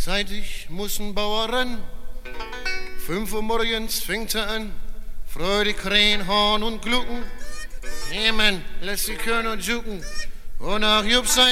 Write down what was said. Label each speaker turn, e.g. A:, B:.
A: Zeitig muss ein Bauer ran, 5 Uhr morgens fängt er an, freudig krähen, Horn und Glucken. Jemand lässt die Körner jucken und nach Jupp sein